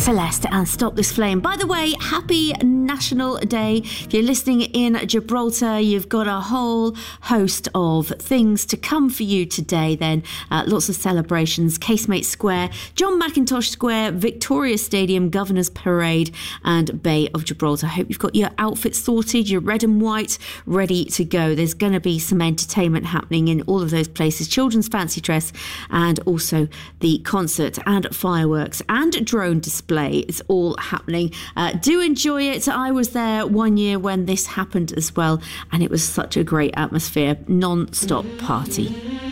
Celeste and Stop This Flame. By the way, happy National Day. If you're listening in Gibraltar, you've got a whole host of things to come for you today then. Lots of celebrations. Casemate Square, John Mackintosh Square, Victoria Stadium, Governor's Parade and Bay of Gibraltar. I hope you've got your outfits sorted, your red and white ready to go. There's going to be some entertainment happening in all of those places. Children's fancy dress and also the concert and fireworks and drone display. It's all happening. Do enjoy it. I was there one year when this happened as well, and it was such a great atmosphere. Non-stop party.